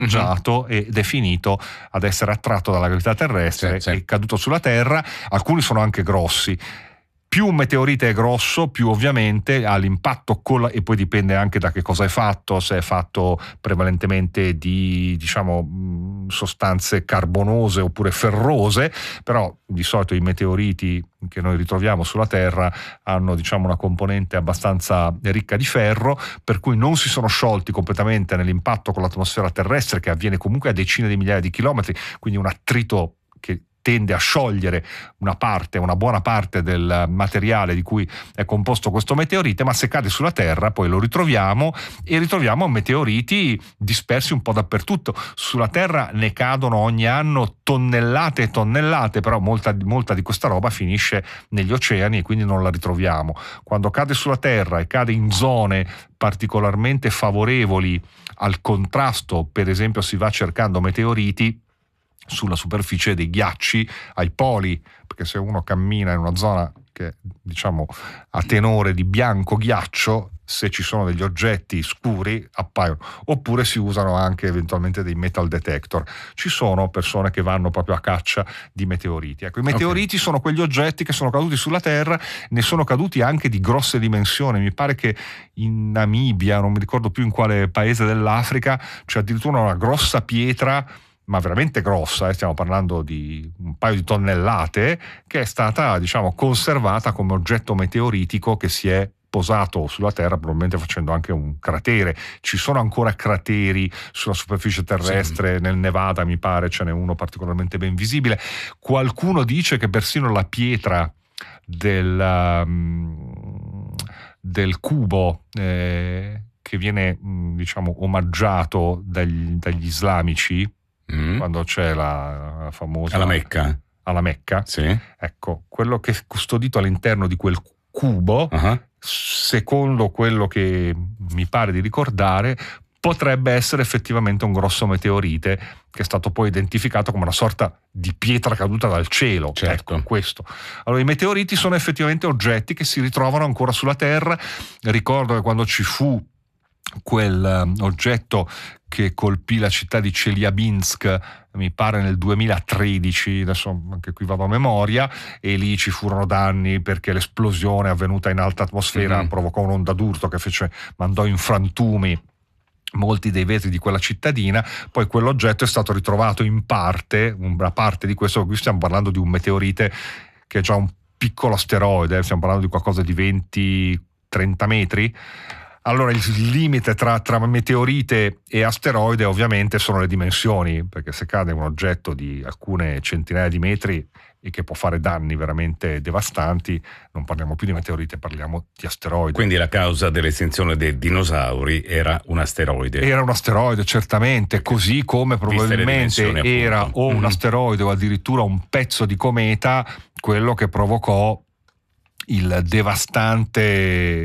e definito ad essere attratto dalla gravità terrestre e è caduto sulla Terra. Alcuni sono anche grossi. Più un meteorite è grosso, più ovviamente ha l'impatto e poi dipende anche da che cosa è fatto, se è fatto prevalentemente di, diciamo, sostanze carbonose oppure ferrose, però di solito i meteoriti che noi ritroviamo sulla Terra hanno, diciamo, una componente abbastanza ricca di ferro, per cui non si sono sciolti completamente nell'impatto con l'atmosfera terrestre, che avviene comunque a decine di migliaia di chilometri, quindi un attrito che tende a sciogliere una buona parte del materiale di cui è composto questo meteorite, ma se cade sulla Terra poi lo ritroviamo e ritroviamo meteoriti dispersi un po' dappertutto. Sulla Terra ne cadono ogni anno tonnellate e tonnellate, però molta di questa roba finisce negli oceani e quindi non la ritroviamo. Quando cade sulla Terra e cade in zone particolarmente favorevoli al contrasto, per esempio si va cercando meteoriti sulla superficie dei ghiacci ai poli, perché se uno cammina in una zona che, diciamo, ha tenore di bianco ghiaccio, se ci sono degli oggetti scuri appaiono, oppure si usano anche eventualmente dei metal detector. Ci sono persone che vanno proprio a caccia di meteoriti. Ecco, i meteoriti sono quegli oggetti che sono caduti sulla Terra, ne sono caduti anche di grosse dimensioni. Mi pare che in Namibia, non mi ricordo più in quale paese dell'Africa, c'è addirittura una grossa pietra, ma veramente grossa, stiamo parlando di un paio di tonnellate, che è stata, diciamo, conservata come oggetto meteoritico che si è posato sulla Terra, probabilmente facendo anche un cratere. Ci sono ancora crateri sulla superficie terrestre, nel Nevada mi pare ce n'è uno particolarmente ben visibile. Qualcuno dice che persino la pietra del cubo che viene, diciamo, omaggiato dagli islamici, quando c'è la famosa alla Mecca, ecco, quello che è custodito all'interno di quel cubo, secondo quello che mi pare di ricordare, potrebbe essere effettivamente un grosso meteorite che è stato poi identificato come una sorta di pietra caduta dal cielo. Ecco, questo. Allora, i meteoriti sono effettivamente oggetti che si ritrovano ancora sulla Terra. Ricordo che quando ci fu quel oggetto che colpì la città di Chelyabinsk, mi pare nel 2013, adesso anche qui vado a memoria, e lì ci furono danni perché l'esplosione avvenuta in alta atmosfera provocò un'onda d'urto che mandò in frantumi molti dei vetri di quella cittadina. Poi quell'oggetto è stato ritrovato in parte, una parte di questo, qui stiamo parlando di un meteorite che è già un piccolo asteroide, stiamo parlando di qualcosa di 20-30 metri. Allora il limite tra meteorite e asteroide ovviamente sono le dimensioni, perché se cade un oggetto di alcune centinaia di metri e che può fare danni veramente devastanti, non parliamo più di meteorite, parliamo di asteroidi. Quindi la causa dell'estinzione dei dinosauri era un asteroide? Era un asteroide, certamente, così come probabilmente era o un asteroide o addirittura un pezzo di cometa quello che provocò la devastante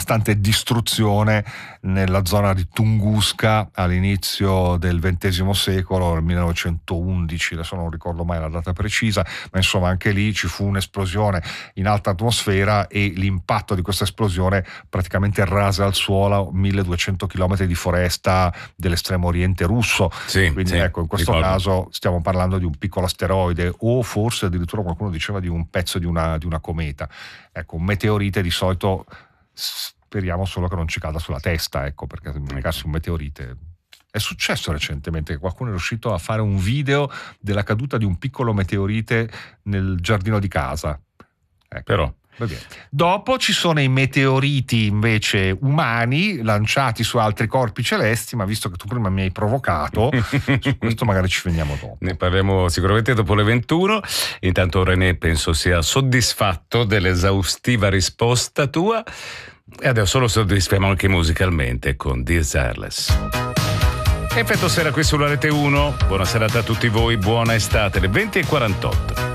distruzione nella zona di Tunguska all'inizio del XX secolo, nel 1911, adesso non ricordo mai la data precisa, ma insomma anche lì ci fu un'esplosione in alta atmosfera e l'impatto di questa esplosione praticamente rase al suolo 1200 km di foresta dell'estremo oriente russo. Quindi ecco, in questo caso stiamo parlando di un piccolo asteroide, o forse addirittura qualcuno diceva di un pezzo di una cometa. Ecco, un meteorite di solito speriamo solo che non ci cada sulla testa, ecco, perché se un meteorite... È successo recentemente che qualcuno è riuscito a fare un video della caduta di un piccolo meteorite nel giardino di casa. Ecco. Però dopo ci sono i meteoriti invece umani lanciati su altri corpi celesti, ma visto che tu prima mi hai provocato, su questo magari ci veniamo dopo. Ne parleremo sicuramente dopo le 21. Intanto René penso sia soddisfatto dell'esaustiva risposta tua e adesso lo soddisfiamo anche musicalmente con Desireless. Effetto sera qui sulla Rete 1. Buona serata a tutti voi, buona estate, le 20:48.